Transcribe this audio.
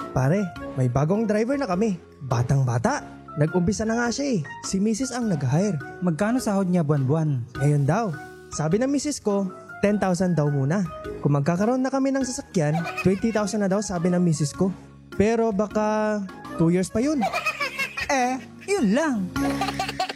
Pare, may bagong driver na kami. Batang-bata. Nag-umpisa na nga siya eh. Si Mrs. ang nag-hire. Magkano sahod niya buwan-buwan? Ngayon daw. Sabi ng Mrs. ko, 10,000 daw muna. Kung magkakaroon na kami ng sasakyan, 20,000 na daw sabi ng Mrs. ko. Pero baka 2 years pa yun. Yun lang.